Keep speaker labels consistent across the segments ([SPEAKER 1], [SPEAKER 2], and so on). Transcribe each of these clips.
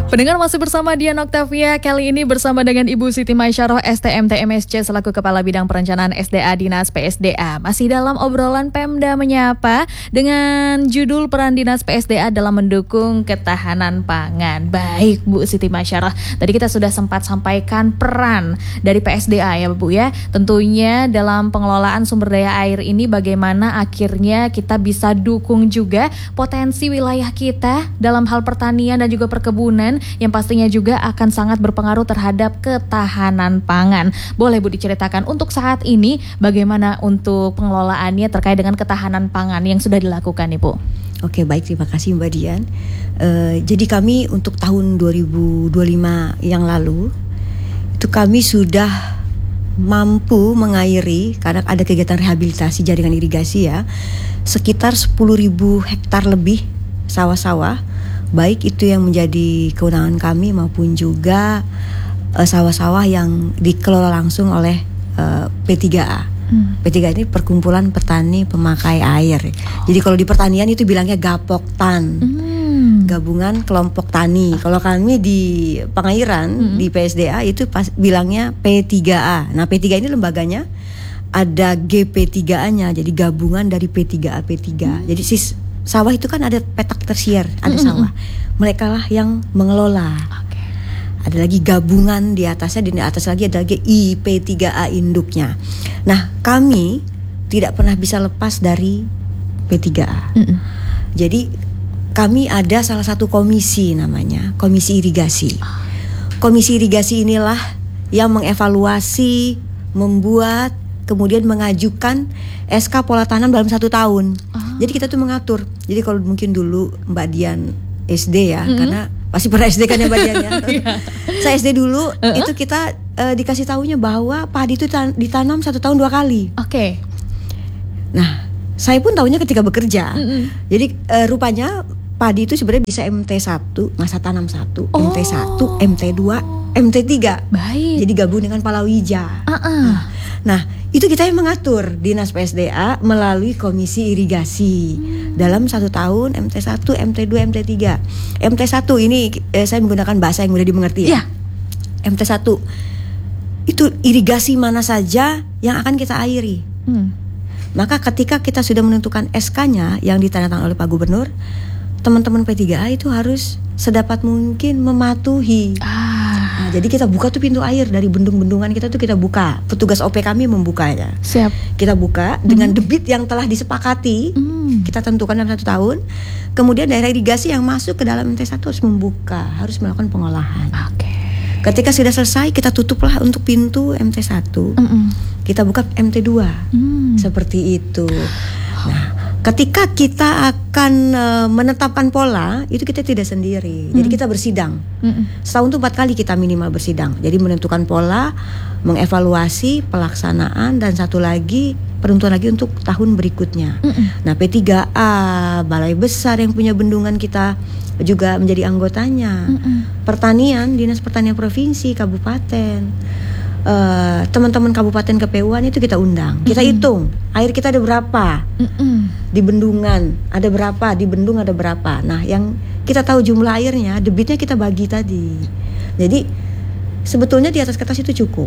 [SPEAKER 1] Pendengar masih bersama Dian Octavia, kali ini bersama dengan Ibu Siti Maisyarah STMT MSc selaku Kepala Bidang Perencanaan SDA Dinas PSDA. Masih dalam obrolan Pemda Menyapa dengan judul peran Dinas PSDA dalam mendukung ketahanan pangan. Baik Bu Siti Maisyarah, tadi kita sudah sempat sampaikan peran dari PSDA ya Bu ya. Tentunya dalam pengelolaan sumber daya air ini bagaimana akhirnya kita bisa dukung juga potensi wilayah kita dalam hal pertanian dan juga perkebunan yang pastinya juga akan sangat berpengaruh terhadap ketahanan pangan. Boleh Bu diceritakan untuk saat ini bagaimana untuk pengelolaannya terkait dengan ketahanan pangan yang sudah dilakukan Ibu?
[SPEAKER 2] Oke, baik, terima kasih Mbak Dian. Jadi kami untuk tahun 2025 yang lalu itu kami sudah mampu mengairi, karena ada kegiatan rehabilitasi jaringan irigasi ya, sekitar 10.000 hektar lebih sawah-sawah, baik itu yang menjadi kewenangan kami maupun juga sawah-sawah yang dikelola langsung oleh P3A. P3A ini Perkumpulan Petani Pemakai Air. Jadi kalau di pertanian itu bilangnya Gapoktan, Gabungan Kelompok Tani. Kalau kami di pengairan di PSDA itu bilangnya P3A. Nah P3A ini lembaganya ada GP3A-nya, jadi gabungan dari P3A P3. Jadi sawah itu kan ada petak tersier, ada sawah. Mereka lah yang mengelola. Ada lagi gabungan di atasnya, di atas lagi ada lagi IP3A induknya. Nah, kami tidak pernah bisa lepas dari P3A. Jadi kami ada salah satu komisi namanya Komisi Irigasi. Komisi Irigasi inilah yang mengevaluasi, membuat, kemudian mengajukan SK pola tanam dalam 1 tahun. Jadi kita tuh mengatur. Jadi kalau mungkin dulu Mbak Dian SD ya, karena pasti pernah SD kan ya Mbak Dian ya. Saya SD dulu itu kita dikasih tahunya bahwa padi itu ditanam 1 tahun 2 kali.
[SPEAKER 1] Oke.
[SPEAKER 2] Nah, saya pun tahunya ketika bekerja. Jadi rupanya padi itu sebenarnya bisa MT1, masa tanam 1, MT1, MT2, MT3. Baik. Jadi gabung dengan palawija. Nah, itu kita yang mengatur Dinas PSDA melalui Komisi Irigasi dalam 1 tahun MT1, MT2, MT3. MT1 ini saya menggunakan bahasa yang mudah dimengerti ya. MT1 itu irigasi mana saja yang akan kita airi. Maka ketika kita sudah menentukan SK-nya yang ditandatangani oleh Pak Gubernur, teman-teman P3A itu harus sedapat mungkin mematuhi. Nah, jadi kita buka tuh pintu air dari bendung-bendungan kita tuh kita buka. Petugas OP kami membukanya. Siap. Kita buka dengan debit yang telah disepakati. Kita tentukan dalam 1 tahun. Kemudian daerah irigasi yang masuk ke dalam MT1 harus membuka, harus melakukan pengolahan. Ketika sudah selesai, kita tutuplah untuk pintu MT1. Kita buka MT2. Seperti itu. Nah, ketika kita akan menetapkan pola, itu kita tidak sendiri. Jadi kita bersidang. Setahun itu 4 kali kita minimal bersidang. Jadi menentukan pola, mengevaluasi pelaksanaan, dan satu lagi penentuan lagi untuk tahun berikutnya. Nah P3A, Balai Besar yang punya bendungan kita juga menjadi anggotanya. Pertanian, Dinas Pertanian Provinsi, Kabupaten, teman-teman Kabupaten Kepewuan itu kita undang. Kita hitung air kita ada berapa, di bendungan ada berapa, di bendung ada berapa. Nah yang kita tahu jumlah airnya, debitnya kita bagi tadi. Jadi sebetulnya di atas kertas itu cukup.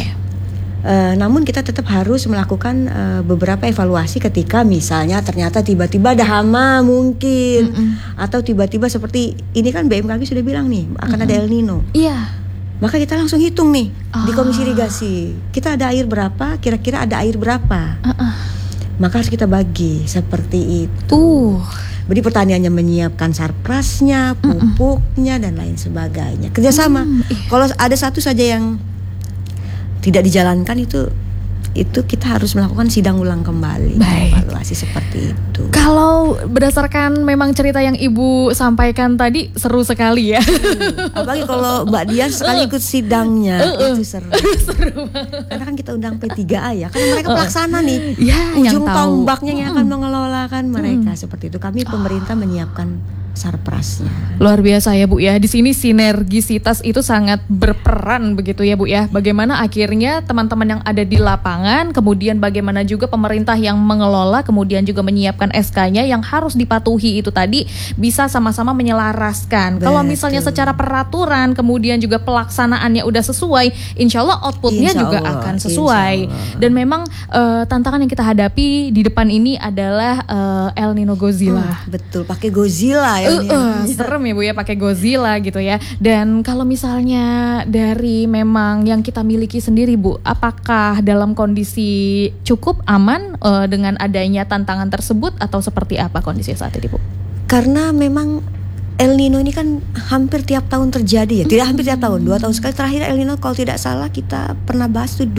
[SPEAKER 2] Namun kita tetap harus melakukan beberapa evaluasi ketika misalnya ternyata tiba-tiba ada hama mungkin, atau tiba-tiba seperti ini kan BMKG sudah bilang nih akan ada El Nino. Maka kita langsung hitung nih di Komisi Irigasi, kita ada air berapa, kira-kira ada air berapa. Maka harus kita bagi seperti itu. Jadi pertaniannya menyiapkan sarprasnya, pupuknya, dan lain sebagainya. Kerjasama. Kalau ada satu saja yang tidak dijalankan itu kita harus melakukan sidang ulang kembali, evaluasi seperti itu.
[SPEAKER 1] Kalau berdasarkan memang cerita yang Ibu sampaikan tadi seru sekali ya.
[SPEAKER 2] Apalagi kalau Mbak Dian sekali ikut sidangnya itu seru. Karena kan kita undang P3A ya, karena mereka pelaksana nih. Ujung tombaknya yang akan mengelola kan mereka seperti itu. Kami pemerintah menyiapkan sarprasnya.
[SPEAKER 1] Luar biasa ya Bu ya. Di sini sinergisitas itu sangat berperan begitu ya Bu ya. Bagaimana akhirnya teman-teman yang ada di lapangan, kemudian bagaimana juga pemerintah yang mengelola, kemudian juga menyiapkan SK-nya yang harus dipatuhi itu tadi bisa sama-sama menyelaraskan. Kalau misalnya secara peraturan kemudian juga pelaksanaannya udah sesuai, insya Allah outputnya juga akan sesuai. Dan memang tantangan yang kita hadapi di depan ini adalah El Nino Godzilla.
[SPEAKER 2] Betul, pakai Godzilla ya.
[SPEAKER 1] Serem ya Bu ya pakai Godzilla gitu ya. Dan kalau misalnya dari memang yang kita miliki sendiri Bu, apakah dalam kondisi cukup aman dengan adanya tantangan tersebut atau seperti apa kondisi saat ini Bu?
[SPEAKER 2] Karena memang El Nino ini kan hampir tiap tahun terjadi ya. Tidak hampir tiap tahun, 2 tahun sekali. Terakhir El Nino kalau tidak salah kita pernah bahas itu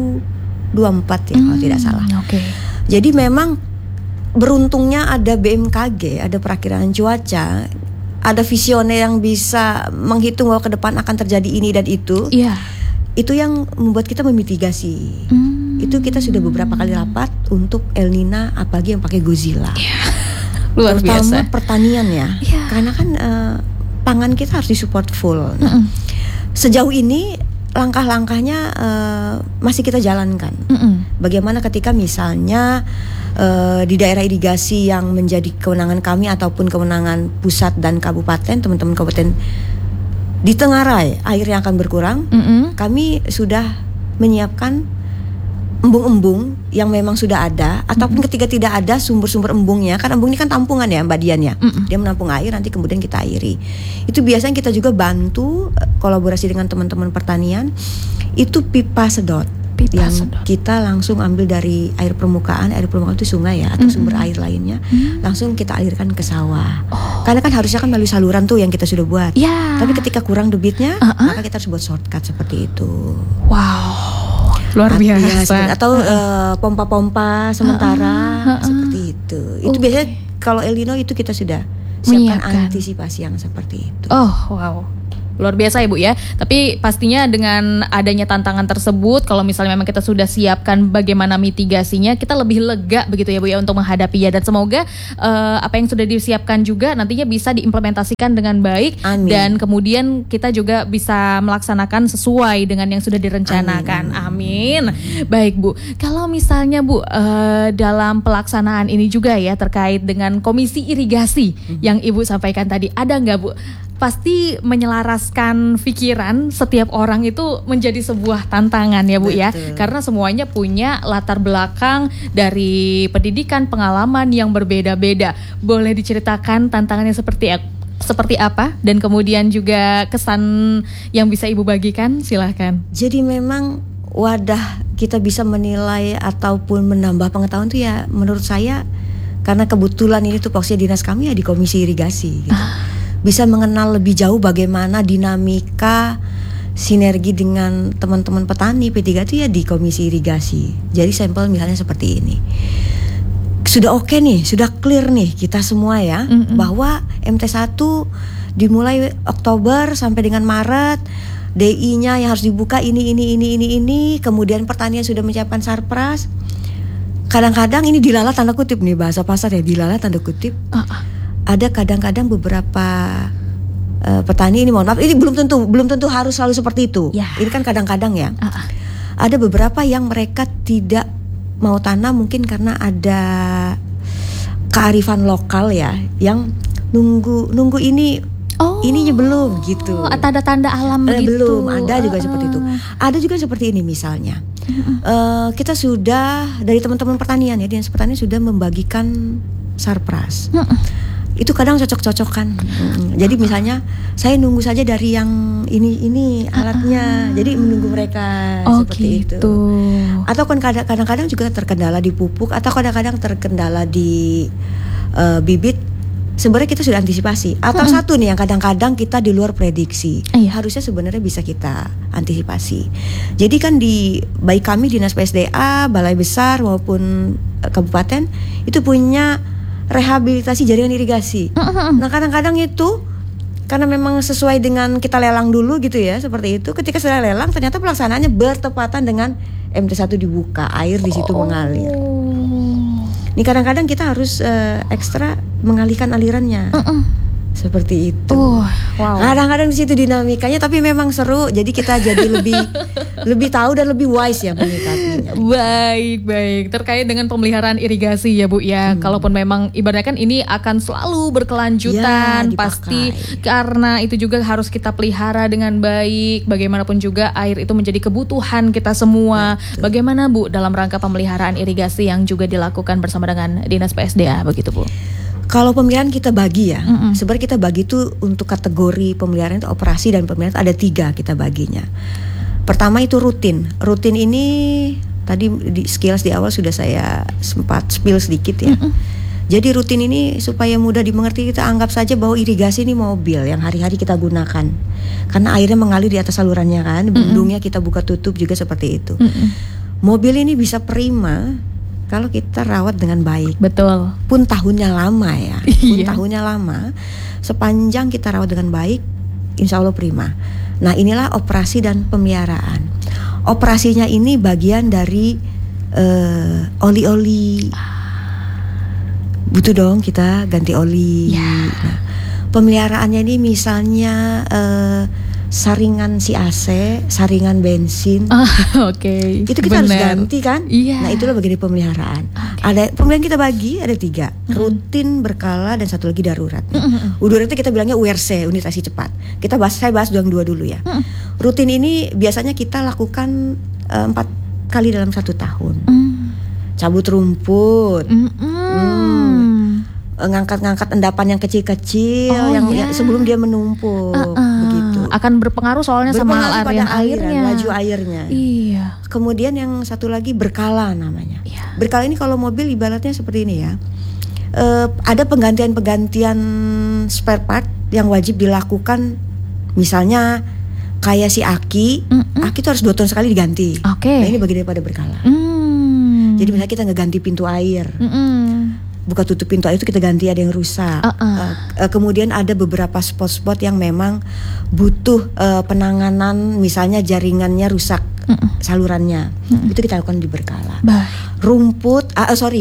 [SPEAKER 2] 2024 ya kalau tidak salah. Jadi memang beruntungnya ada BMKG, ada perakiraan cuaca, ada visioner yang bisa menghitung bahwa ke depan akan terjadi ini dan itu. Itu yang membuat kita memitigasi. Itu kita sudah beberapa kali rapat untuk El Nino, apalagi yang pakai Godzilla.
[SPEAKER 1] Luar
[SPEAKER 2] terutama
[SPEAKER 1] biasa.
[SPEAKER 2] Pertanian ya. Karena kan pangan kita harus disupport full. Nah, sejauh ini langkah-langkahnya masih kita jalankan. Bagaimana ketika misalnya di daerah irigasi yang menjadi kewenangan kami ataupun kewenangan pusat dan kabupaten, teman-teman kabupaten di Tenggarai air yang akan berkurang, kami sudah menyiapkan embung-embung yang memang sudah ada, ataupun ketika tidak ada sumber-sumber embungnya, kan embung ini kan tampungan ya Mbak Dian ya, dia menampung air nanti kemudian kita airi. Itu biasanya kita juga bantu kolaborasi dengan teman-teman pertanian, itu pipa sedot. Kita langsung ambil dari air permukaan itu sungai ya atau sumber air lainnya, langsung kita alirkan ke sawah. Karena kan harusnya kan melalui saluran tuh yang kita sudah buat. Tapi ketika kurang debitnya, maka kita harus buat shortcut seperti itu.
[SPEAKER 1] Luar biasa.
[SPEAKER 2] Atau pompa-pompa sementara seperti itu. Itu biasanya kalau El Nino itu kita sudah siapkan antisipasi yang seperti itu.
[SPEAKER 1] Luar biasa ya Bu ya. Tapi pastinya dengan adanya tantangan tersebut, kalau misalnya memang kita sudah siapkan bagaimana mitigasinya, kita lebih lega begitu ya Bu ya untuk menghadapinya. Dan semoga apa yang sudah disiapkan juga nantinya bisa diimplementasikan dengan baik. Dan kemudian kita juga bisa melaksanakan sesuai dengan yang sudah direncanakan. Amin. Baik Bu, kalau misalnya Bu dalam pelaksanaan ini juga ya terkait dengan komisi irigasi yang Ibu sampaikan tadi, ada nggak Bu? Pasti menyelaraskan pikiran setiap orang itu menjadi sebuah tantangan ya Bu ya. Karena semuanya punya latar belakang dari pendidikan, pengalaman yang berbeda-beda. Boleh diceritakan tantangannya seperti apa dan kemudian juga kesan yang bisa Ibu bagikan, silahkan.
[SPEAKER 2] Jadi memang wadah kita bisa menilai ataupun menambah pengetahuan itu ya menurut saya karena kebetulan ini tupoksinya dinas kami ya di komisi irigasi gitu. Bisa mengenal lebih jauh bagaimana dinamika sinergi dengan teman-teman petani P3 itu ya di komisi irigasi. Jadi sampel misalnya seperti ini. Sudah oke nih, sudah clear nih kita semua ya bahwa MT1 dimulai Oktober sampai dengan Maret, DI-nya yang harus dibuka ini, kemudian pertanian sudah menyiapkan sarpras. Kadang-kadang ini dilala tanda kutip nih bahasa pasar ya, dilala tanda kutip. Ada kadang-kadang beberapa petani ini mohon maaf ini belum tentu harus selalu seperti itu. Ini kan kadang-kadang ya. Ada beberapa yang mereka tidak mau tanam mungkin karena ada kearifan lokal ya yang nunggu ini ininya belum gitu.
[SPEAKER 1] Tanda-tanda alam gitu.
[SPEAKER 2] Belum, ada juga seperti itu. Ada juga seperti ini misalnya. Kita sudah dari teman-teman pertanian ya, dinas pertanian sudah membagikan sarpras. Itu kadang cocok-cocokan. Jadi misalnya saya nunggu saja dari yang ini alatnya. Jadi menunggu mereka seperti
[SPEAKER 1] gitu.
[SPEAKER 2] itu. Atau kan kadang-kadang juga terkendala di pupuk atau kadang-kadang terkendala di bibit. Sebenarnya kita sudah antisipasi. Atau satu nih yang kadang-kadang kita di luar prediksi. Harusnya sebenarnya bisa kita antisipasi. Jadi kan di baik kami dinas PSDA, balai besar maupun kabupaten itu punya rehabilitasi jaringan irigasi. Nah kadang-kadang itu karena memang sesuai dengan kita lelang dulu gitu ya, seperti itu. Ketika sudah lelang ternyata pelaksanaannya bertepatan dengan MT1 dibuka, air di situ mengalir. Ini kadang-kadang kita harus ekstra mengalihkan alirannya. Seperti itu.
[SPEAKER 1] Wow.
[SPEAKER 2] Kadang-kadang di situ dinamikanya, tapi memang seru. Jadi kita jadi lebih tahu dan lebih wise ya menyikapinya.
[SPEAKER 1] Baik. Terkait dengan pemeliharaan irigasi ya Bu ya. Kalaupun memang ibaratnya kan ini akan selalu berkelanjutan,
[SPEAKER 2] Ya,
[SPEAKER 1] pasti karena itu juga harus kita pelihara dengan baik. Bagaimanapun juga air itu menjadi kebutuhan kita semua.
[SPEAKER 2] Betul.
[SPEAKER 1] Bagaimana Bu dalam rangka pemeliharaan irigasi yang juga dilakukan bersama dengan Dinas PSDA begitu Bu?
[SPEAKER 2] Kalau pemeliharaan kita bagi ya, sebenarnya kita bagi itu untuk kategori pemeliharaan itu operasi dan pemeliharaan ada 3 kita baginya. Pertama itu rutin. Rutin ini tadi di sekilas di awal sudah saya sempat spill sedikit ya. Jadi rutin ini supaya mudah dimengerti, kita anggap saja bahwa irigasi ini mobil yang hari-hari kita gunakan. Karena airnya mengalir di atas salurannya kan, bendungnya kita buka tutup juga seperti itu. Mobil ini bisa prima kalau kita rawat dengan baik.
[SPEAKER 1] Betul.
[SPEAKER 2] Pun tahunnya lama ya.
[SPEAKER 1] Iya.
[SPEAKER 2] Tahunnya lama, sepanjang kita rawat dengan baik, insya Allah prima. Nah inilah operasi dan pemeliharaan. Operasinya ini bagian dari oli-oli. Butuh dong kita ganti oli.
[SPEAKER 1] Ya.
[SPEAKER 2] Nah, pemeliharaannya ini misalnya saringan si AC, saringan bensin.
[SPEAKER 1] Oke.
[SPEAKER 2] Itu kita harus ganti kan?
[SPEAKER 1] Iya.
[SPEAKER 2] Nah itulah bagian dari pemeliharaan. Ada pemeliharaan kita bagi ada 3, rutin, berkala, dan satu lagi darurat. Darurat kita bilangnya URC, unit reaksi cepat. Saya bahas dua dulu ya. Rutin ini biasanya kita lakukan 4 kali dalam 1 tahun. Cabut rumput, ngangkat-ngangkat endapan yang kecil-kecil, yang sebelum dia menumpuk, begitu.
[SPEAKER 1] Akan berpengaruh soalnya sama aliran airnya,
[SPEAKER 2] laju airnya.
[SPEAKER 1] Iya.
[SPEAKER 2] Kemudian yang satu lagi berkala namanya.
[SPEAKER 1] Iya.
[SPEAKER 2] Berkala ini kalau mobil ibaratnya seperti ini ya. Ada penggantian spare part yang wajib dilakukan. Misalnya kayak si aki itu harus 2 tahun sekali diganti.
[SPEAKER 1] Oke.
[SPEAKER 2] Nah ini bagian daripada berkala. Jadi misalnya kita ngeganti pintu air. Buka tutup pintu air itu kita ganti, ada yang rusak. Kemudian ada beberapa spot-spot yang memang butuh penanganan, misalnya jaringannya rusak, salurannya. Itu kita lakukan di berkala. Rumput,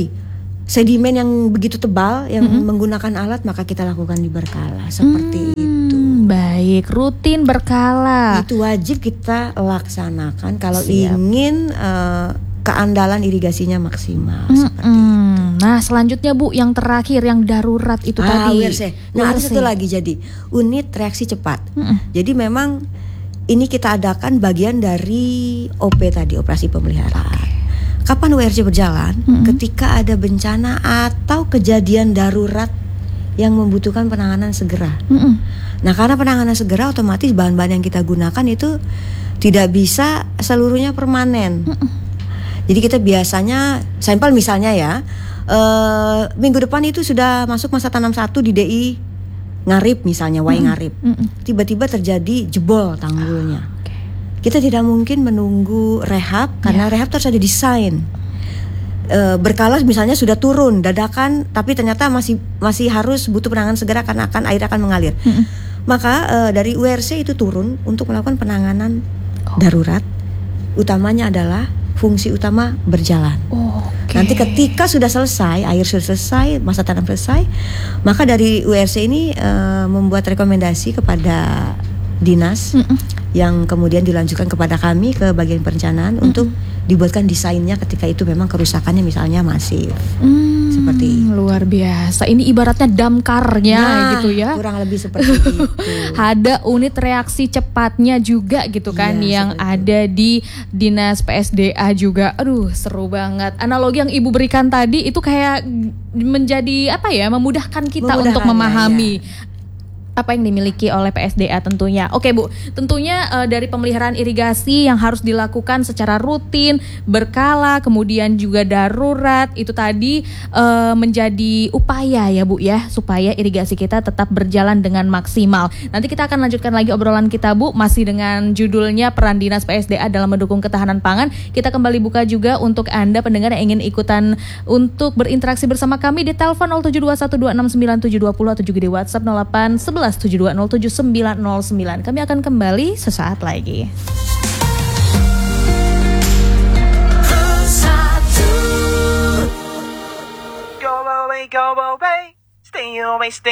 [SPEAKER 2] sedimen yang begitu tebal yang menggunakan alat, maka kita lakukan di berkala. Seperti itu.
[SPEAKER 1] Baik, rutin berkala.
[SPEAKER 2] Itu wajib kita laksanakan kalau ingin keandalan irigasinya maksimal. Seperti itu.
[SPEAKER 1] Nah selanjutnya Bu, yang terakhir yang darurat itu tadi.
[SPEAKER 2] URC. Nah ada satu lagi, jadi unit reaksi cepat. Jadi memang ini kita adakan bagian dari OP tadi, operasi pemeliharaan. Kapan URC berjalan? Ketika ada bencana atau kejadian darurat yang membutuhkan penanganan segera. Nah karena penanganan segera otomatis bahan-bahan yang kita gunakan itu tidak bisa seluruhnya permanen. Jadi kita biasanya sampel misalnya ya, minggu depan itu sudah masuk masa tanam 1 di DI Ngarip misalnya, Wai Ngarip. Tiba-tiba terjadi jebol tanggulnya. Kita tidak mungkin menunggu rehab karena rehab terus ada desain. Berkala misalnya sudah turun dadakan, tapi ternyata masih harus butuh penanganan segera karena air akan mengalir. Maka dari URC itu turun untuk melakukan penanganan darurat. Utamanya adalah fungsi utama berjalan. Nanti ketika sudah selesai, air sudah selesai, masa tanam selesai, maka dari URC ini membuat rekomendasi kepada dinas yang kemudian dilanjutkan kepada kami ke bagian perencanaan untuk dibuatkan desainnya ketika itu memang kerusakannya misalnya masif. Seperti itu.
[SPEAKER 1] Luar biasa. Ini ibaratnya damkarnya gitu ya.
[SPEAKER 2] Kurang lebih seperti itu.
[SPEAKER 1] Ada unit reaksi cepatnya juga gitu kan, yang ada di Dinas PSDA juga. Aduh, seru banget. Analogi yang Ibu berikan tadi itu kayak menjadi memudahkan kita untuk memahami apa yang dimiliki oleh PSDA tentunya. Oke Bu, tentunya dari pemeliharaan irigasi yang harus dilakukan secara rutin, berkala, kemudian juga darurat, itu tadi menjadi upaya ya Bu ya, supaya irigasi kita tetap berjalan dengan maksimal. Nanti kita akan lanjutkan lagi obrolan kita Bu, masih dengan judulnya Peran Dinas PSDA dalam Mendukung Ketahanan Pangan. Kita kembali buka juga untuk Anda pendengar yang ingin ikutan untuk berinteraksi bersama kami di telepon 0721269720 atau juga di WhatsApp 081172079909. Kami akan kembali sesaat lagi. Go away, stay away, stay